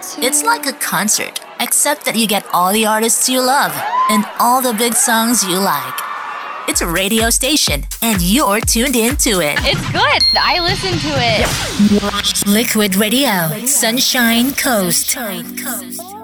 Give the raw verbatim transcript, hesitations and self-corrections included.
It's like a concert, except that you get all the artists you love and all the big songs you like. It's a radio station, and you're tuned in to it. It's good. I listen to it. Liquid Radio, Sunshine Coast.